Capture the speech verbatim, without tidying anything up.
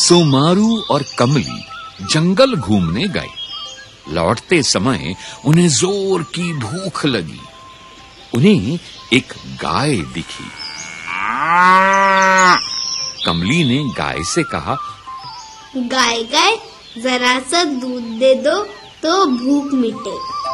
सोमारू और कमली जंगल घूमने गए। लौटते समय उन्हें जोर की भूख लगी। उन्हें एक गाय दिखी। कमली ने गाय से कहा, गाय गाय जरा सा दूध दे दो तो भूख मिटे।